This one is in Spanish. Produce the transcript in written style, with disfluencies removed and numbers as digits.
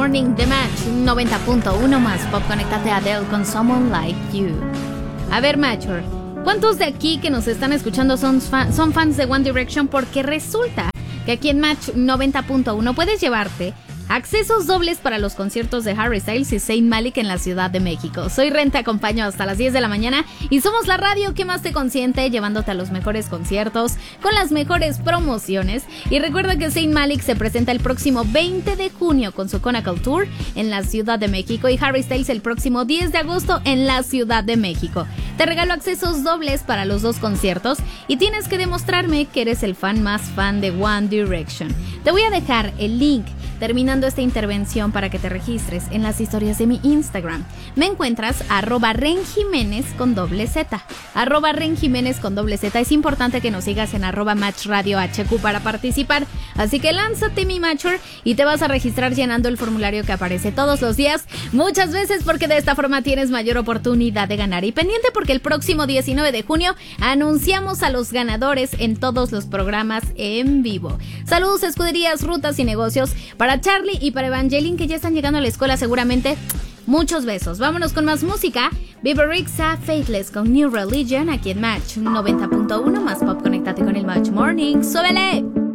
Morning de Match 90.1 más pop. Conéctate a Adele con Someone Like You. A ver, Matcher, ¿cuántos de aquí que nos están escuchando son fans de One Direction? Porque resulta que aquí en Match 90.1 puedes llevarte accesos dobles para los conciertos de Harry Styles y Zayn Malik en la Ciudad de México. Soy Ren, te acompaño hasta las 10 de la mañana y somos la radio que más te consiente, llevándote a los mejores conciertos con las mejores promociones. Y recuerda que Zayn Malik se presenta el próximo 20 de junio con su Conacal Tour en la Ciudad de México y Harry Styles el próximo 10 de agosto en la Ciudad de México. Te regalo accesos dobles para los dos conciertos y tienes que demostrarme que eres el fan más fan de One Direction. Te voy a dejar el link terminando esta intervención para que te registres en las historias de mi Instagram. Me encuentras @renjiménez con doble Z. @renjiménez con doble Z. Es importante que nos sigas en @matchradiohq para participar. Así que lánzate, mi Matcher, y te vas a registrar llenando el formulario que aparece todos los días, muchas veces, porque de esta forma tienes mayor oportunidad de ganar. Y pendiente porque el próximo 19 de junio anunciamos a los ganadores en todos los programas en vivo. Saludos, escuderías, rutas y negocios para Charlie y para Evangeline, que ya están llegando a la escuela seguramente. Muchos besos. Vámonos con más música. Bebe Rexha, Faithless con New Religion aquí en Match 90.1 más pop. Conéctate con el Match Morning. ¡Súbele!